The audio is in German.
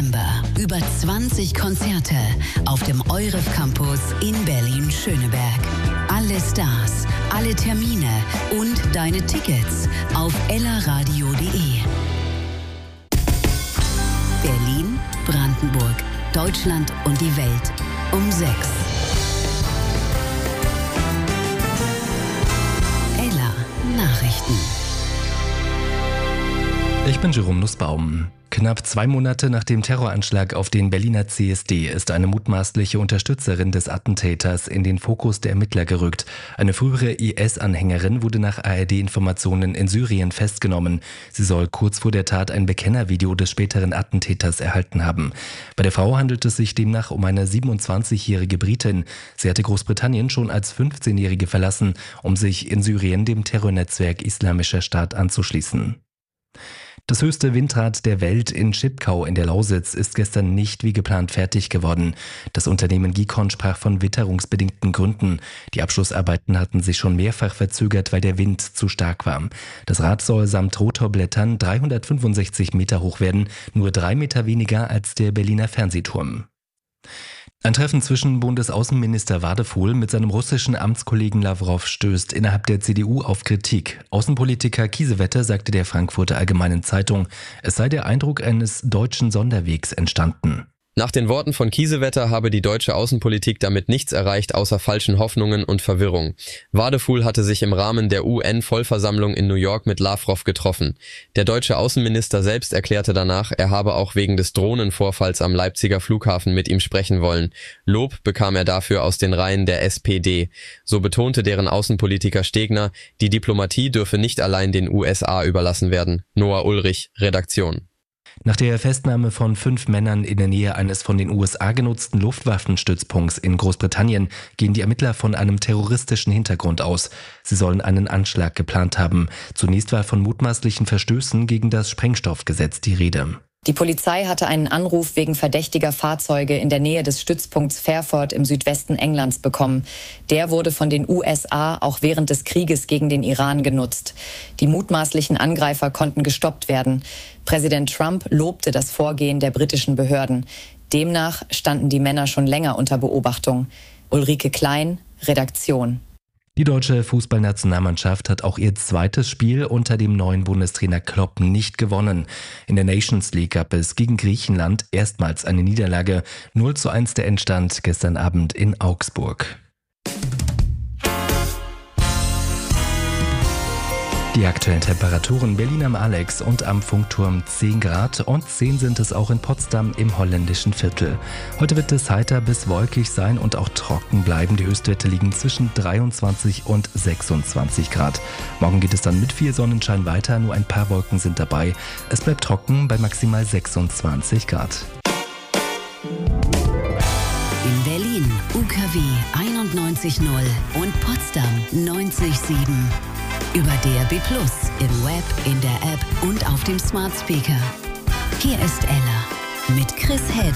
September über 20 Konzerte auf dem EUREF Campus in Berlin-Schöneberg. Alle Stars, alle Termine und deine Tickets auf ellaradio.de. Berlin, Brandenburg, Deutschland und die Welt um 6. Ella Nachrichten. Ich bin Jerome Nussbaum. Knapp 2 Monate nach dem Terroranschlag auf den Berliner CSD ist eine mutmaßliche Unterstützerin des Attentäters in den Fokus der Ermittler gerückt. Eine frühere IS-Anhängerin wurde nach ARD-Informationen in Syrien festgenommen. Sie soll kurz vor der Tat ein Bekennervideo des späteren Attentäters erhalten haben. Bei der Frau handelt es sich demnach um eine 27-jährige Britin. Sie hatte Großbritannien schon als 15-Jährige verlassen, um sich in Syrien dem Terrornetzwerk Islamischer Staat anzuschließen. Das höchste Windrad der Welt in Schipkau in der Lausitz ist gestern nicht wie geplant fertig geworden. Das Unternehmen Gikon sprach von witterungsbedingten Gründen. Die Abschlussarbeiten hatten sich schon mehrfach verzögert, weil der Wind zu stark war. Das Rad soll samt Rotorblättern 365 Meter hoch werden, nur 3 Meter weniger als der Berliner Fernsehturm. Ein Treffen zwischen Bundesaußenminister Wadefuhl mit seinem russischen Amtskollegen Lawrow stößt innerhalb der CDU auf Kritik. Außenpolitiker Kiesewetter sagte der Frankfurter Allgemeinen Zeitung, es sei der Eindruck eines deutschen Sonderwegs entstanden. Nach den Worten von Kiesewetter habe die deutsche Außenpolitik damit nichts erreicht außer falschen Hoffnungen und Verwirrung. Wadefuhl hatte sich im Rahmen der UN-Vollversammlung in New York mit Lawrow getroffen. Der deutsche Außenminister selbst erklärte danach, er habe auch wegen des Drohnenvorfalls am Leipziger Flughafen mit ihm sprechen wollen. Lob bekam er dafür aus den Reihen der SPD. So betonte deren Außenpolitiker Stegner, die Diplomatie dürfe nicht allein den USA überlassen werden. Noah Ulrich, Redaktion. Nach der Festnahme von 5 Männern in der Nähe eines von den USA genutzten Luftwaffenstützpunkts in Großbritannien gehen die Ermittler von einem terroristischen Hintergrund aus. Sie sollen einen Anschlag geplant haben. Zunächst war von mutmaßlichen Verstößen gegen das Sprengstoffgesetz die Rede. Die Polizei hatte einen Anruf wegen verdächtiger Fahrzeuge in der Nähe des Stützpunkts Fairford im Südwesten Englands bekommen. Der wurde von den USA auch während des Krieges gegen den Iran genutzt. Die mutmaßlichen Angreifer konnten gestoppt werden. Präsident Trump lobte das Vorgehen der britischen Behörden. Demnach standen die Männer schon länger unter Beobachtung. Ulrike Klein, Redaktion. Die deutsche Fußballnationalmannschaft hat auch ihr zweites Spiel unter dem neuen Bundestrainer Klopp nicht gewonnen. In der Nations League gab es gegen Griechenland erstmals eine Niederlage. 0:1 der Endstand gestern Abend in Augsburg. Die aktuellen Temperaturen: Berlin am Alex und am Funkturm 10 Grad und 10 sind es auch in Potsdam im holländischen Viertel. Heute wird es heiter bis wolkig sein und auch trocken bleiben. Die Höchstwerte liegen zwischen 23 und 26 Grad. Morgen geht es dann mit viel Sonnenschein weiter, nur ein paar Wolken sind dabei. Es bleibt trocken bei maximal 26 Grad. In Berlin UKW 91.0 und Potsdam 90.7. Über DAB+, im Web, in der App und auf dem Smart Speaker. Hier ist Ella mit Chris Head.